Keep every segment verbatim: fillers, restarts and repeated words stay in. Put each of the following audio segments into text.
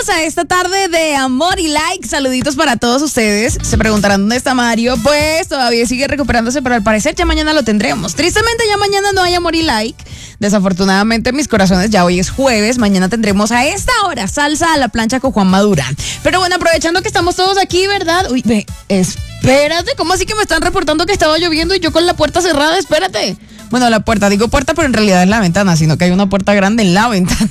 Bienvenidos a esta tarde de amor y like. Saluditos para todos ustedes. Se preguntarán dónde está Mario. Pues todavía sigue recuperándose, pero al parecer ya mañana lo tendremos. Tristemente ya mañana no hay amor y like. Desafortunadamente, mis corazones, ya hoy es jueves. Mañana tendremos a esta hora salsa a la plancha con Juan Madurán. Pero bueno, aprovechando que estamos todos aquí, ¿verdad? Uy, ve, espérate, ¿cómo así que me están reportando que estaba lloviendo y yo con la puerta cerrada? Espérate. Bueno, la puerta, digo puerta, pero en realidad es la ventana, sino que hay una puerta grande en la ventana.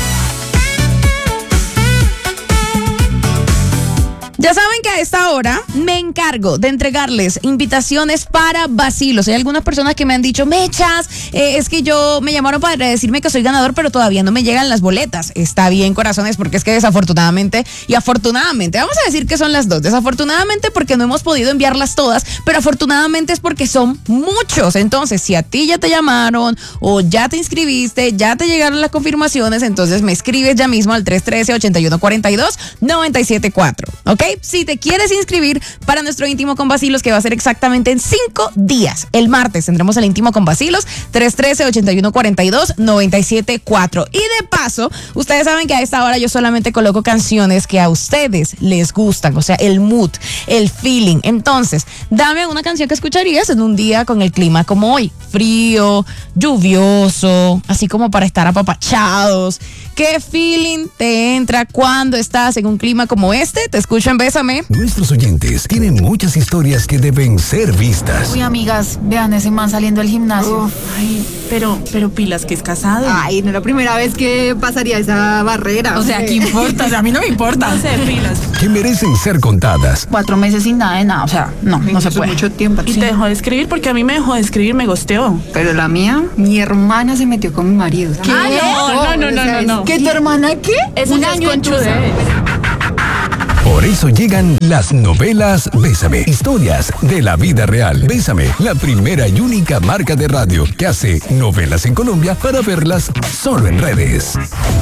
Ya saben que a esta hora me encargo de entregarles invitaciones para vacilos. Hay algunas personas que me han dicho, Mechas, eh, es que yo me llamaron para decirme que soy ganador, pero todavía no me llegan las boletas. Está bien, corazones, porque es que desafortunadamente y afortunadamente, vamos a decir que son las dos. Desafortunadamente porque no hemos podido enviarlas todas, pero afortunadamente es porque son muchos. Entonces, si a ti ya te llamaron o ya te inscribiste, ya te llegaron las confirmaciones, entonces me escribes ya mismo al tres uno tres, ocho uno cuatro dos, nueve siete cuatro, ¿ok? Si te quieres inscribir para nuestro íntimo con vacilos, que va a ser exactamente en cinco días. El martes tendremos el íntimo con vacilos, tres uno tres, ocho uno cuatro dos, nueve siete cuatro. Y de paso, ustedes saben que a esta hora yo solamente coloco canciones que a ustedes les gustan, o sea, el mood, el feeling. Entonces, dame una canción que escucharías en un día con el clima como hoy, frío, lluvioso, así como para estar apapachados. ¿Qué feeling te entra cuando estás en un clima como este? Te escucho en Bésame. Nuestros oyentes tienen muchas historias que deben ser vistas. Uy, amigas, vean ese man saliendo del gimnasio. Uf, ay, pero, pero pilas que es casado. Ay, no es la primera vez que pasaría esa barrera. O sea, ¿qué importa? O sea, a mí no me importa. No sé, pilas. Que merecen ser contadas. Cuatro meses sin nada de nada, o sea, no, no se puede. Mucho tiempo. Y Sí. te dejó de escribir porque a mí me dejó de escribir, me gosteó. Pero la mía, mi hermana se metió con mi marido. ¿Qué? No, no, no, no, no. ¿Qué, tu hermana qué? Eso Un ya es año en conchudez. Por eso llegan las novelas Bésame. Historias de la vida real. Bésame, la primera y única marca de radio que hace novelas en Colombia para verlas solo en redes.